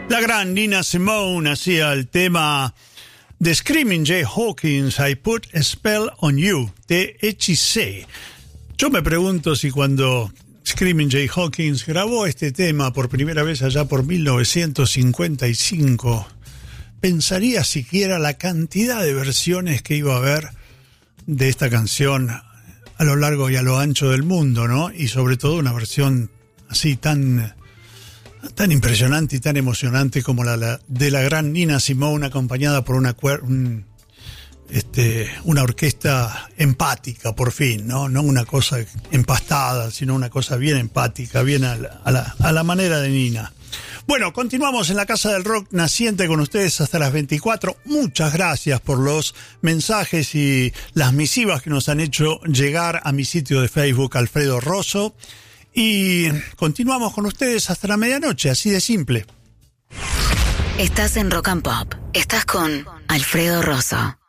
La gran Nina Simone hacía el tema de Screaming Jay Hawkins, I Put a Spell on You, te hechicé. Yo me pregunto si cuando Screaming Jay Hawkins grabó este tema por primera vez allá por 1955, pensaría siquiera la cantidad de versiones que iba a haber de esta canción a lo largo y a lo ancho del mundo, ¿no? Y sobre todo una versión así tan impresionante y tan emocionante como la de la gran Nina Simone, acompañada por una orquesta empática, por fin, ¿no? No una cosa empastada, sino una cosa bien empática, bien a la manera de Nina. Bueno, continuamos en la Casa del Rock Naciente con ustedes hasta las 24. Muchas gracias por los mensajes y las misivas que nos han hecho llegar a mi sitio de Facebook, Alfredo Rosso. Y continuamos con ustedes hasta la medianoche, así de simple. Estás en Rock and Pop. Estás con Alfredo Rosso.